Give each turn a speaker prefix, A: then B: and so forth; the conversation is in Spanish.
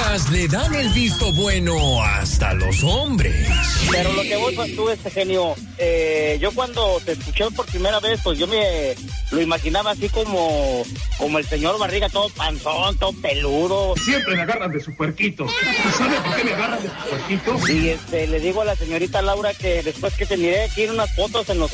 A: damas le dan el visto bueno hasta los hombres.
B: Pero lo que voy, pues tú, genio, yo cuando te escuché por primera vez, pues yo me lo imaginaba así como el señor Barriga, todo panzón, todo peludo.
C: Siempre me agarran de su puerquito. ¿Sabe por qué me agarran de su puerquito?
B: Y le digo a la señorita Laura que después que te miré aquí en unas fotos en los